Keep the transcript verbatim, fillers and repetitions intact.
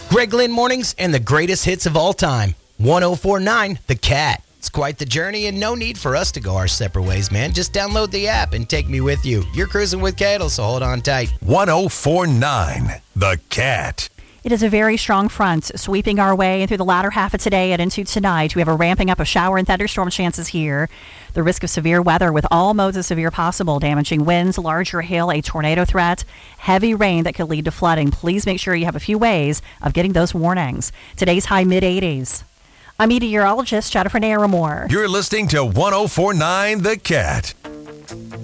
Greg Lynn Mornings and the greatest hits of all time. one oh four point nine The Cat. It's quite the journey and no need for us to go our separate ways, man. Just download the app and take me with you. You're cruising with Cadle, so hold on tight. one oh four point nine The Cat. It is a very strong front sweeping our way through the latter half of today and into tonight. We have a ramping up of shower and thunderstorm chances here. The risk of severe weather with all modes of severe possible. Damaging winds, larger hail, a tornado threat, heavy rain that could lead to flooding. Please make sure you have a few ways of getting those warnings. Today's high mid eighties. I'm meteorologist Jennifer Naramore. You're listening to one oh four point nine The Cat.